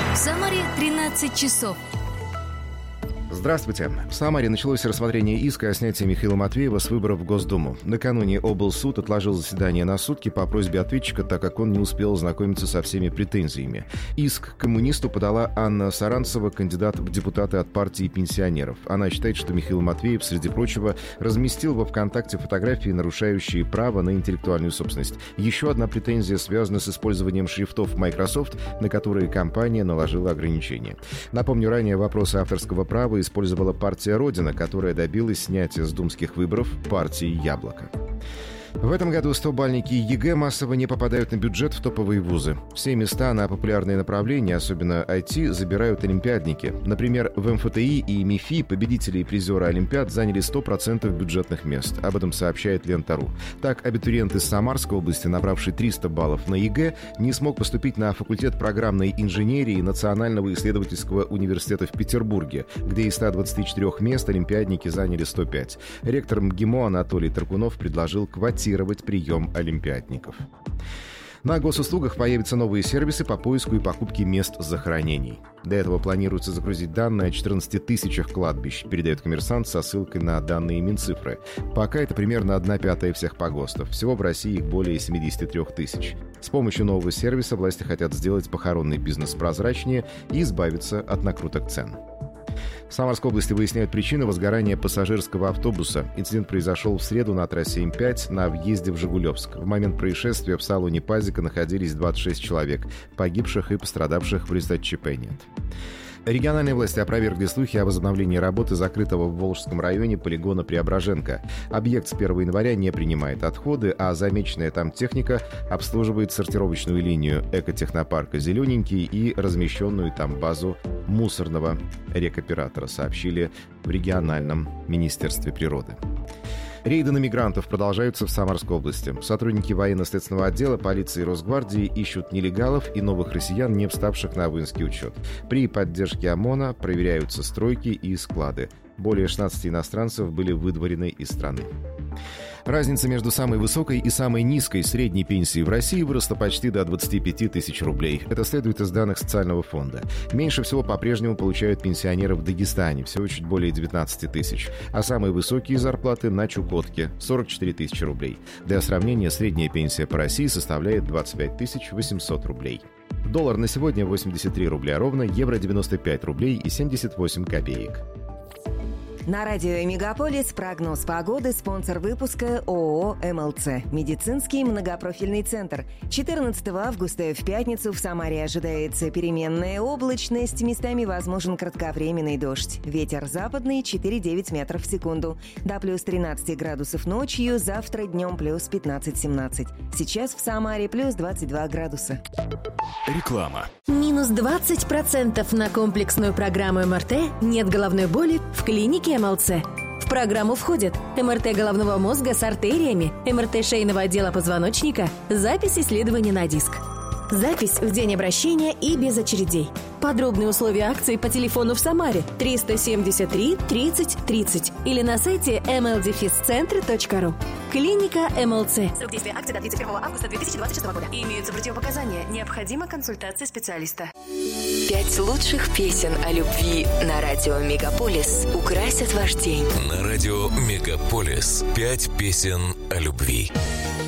В Самаре 13 часов. Здравствуйте. В Самаре началось рассмотрение иска о снятии Михаила Матвеева с выборов в Госдуму. Накануне облсуд отложил заседание на сутки по просьбе ответчика, так как он не успел ознакомиться со всеми претензиями. Иск коммунисту подала Анна Саранцева, кандидат в депутаты от партии пенсионеров. Она считает, что Михаил Матвеев, среди прочего, разместил во ВКонтакте фотографии, нарушающие право на интеллектуальную собственность. Еще одна претензия связана с использованием шрифтов Microsoft, на которые компания наложила ограничения. Напомню, ранее вопросы авторского права использовала партия «Родина», которая добилась снятия с думских выборов партии «Яблоко». В этом году 100-бальники ЕГЭ массово не попадают на бюджет в топовые вузы. Все места на популярные направления, особенно IT, забирают олимпиадники. Например, в МФТИ и МИФИ победители и призеры олимпиад заняли 100% бюджетных мест. Об этом сообщает Лента.ру. Так, абитуриент из Самарской области, набравший 300 баллов на ЕГЭ, не смог поступить на факультет программной инженерии Национального исследовательского университета в Петербурге, где из 124 мест олимпиадники заняли 105. Ректор МГИМО Анатолий Таркунов предложил квотировать прием олимпиадников. На госуслугах появятся новые сервисы по поиску и покупке мест захоронений. До этого планируется загрузить данные о 14 тысячах кладбищ, передает «Коммерсант» со ссылкой на данные Минцифры. Пока это примерно 1/5 всех погостов. Всего в России их более 73 тысяч. С помощью нового сервиса власти хотят сделать похоронный бизнес прозрачнее и избавиться от накруток цен. В Самарской области выясняют причины возгорания пассажирского автобуса. Инцидент произошел в среду на трассе М5 на въезде в Жигулевск. В момент происшествия в салоне пазика находились 26 человек. Погибших и пострадавших в результате ЧП нет. Региональные власти опровергли слухи о возобновлении работы закрытого в Волжском районе полигона Преображенка. Объект с 1 января не принимает отходы, а замеченная там техника обслуживает сортировочную линию экотехнопарка «Зелененький» и размещенную там базу мусорного рекоператора, сообщили в региональном министерстве природы. Рейды на мигрантов продолжаются в Самарской области. Сотрудники военно-следственного отдела, полиции и Росгвардии ищут нелегалов и новых россиян, не вставших на воинский учет. При поддержке ОМОНа проверяются стройки и склады. Более 16 иностранцев были выдворены из страны. Разница между самой высокой и самой низкой средней пенсией в России выросла почти до 25 тысяч рублей. Это следует из данных социального фонда. Меньше всего по-прежнему получают пенсионеры в Дагестане, всего чуть более 19 тысяч. А самые высокие зарплаты на Чукотке – 44 тысячи рублей. Для сравнения, средняя пенсия по России составляет 25 800 рублей. Доллар на сегодня 83 рубля ровно, евро 95 рублей и 78 копеек. На радио «Мегаполис» прогноз погоды, спонсор выпуска ООО «МЛЦ». Медицинский многопрофильный центр. 14 августа в пятницу в Самаре ожидается переменная облачность, местами возможен кратковременный дождь. Ветер западный 4,9 метров в секунду. До плюс 13 градусов ночью, завтра днем плюс 15-17. Сейчас в Самаре плюс 22 градуса. Реклама. Минус 20% на комплексную программу МРТ «Нет головной боли» в клинике МЛЦ. В программу входят МРТ головного мозга с артериями, МРТ шейного отдела позвоночника, запись исследования на диск. Запись в день обращения и без очередей. Подробные условия акции по телефону в Самаре 373 30 30 или на сайте mldefiscentre.ru. Клиника МЛЦ. Срок действия акции до 31 августа 2026 года. Имеются противопоказания. Необходима консультация специалиста. 5 лучших песен о любви на радио «Мегаполис» украсят ваш день. На радио «Мегаполис» 5 песен о любви.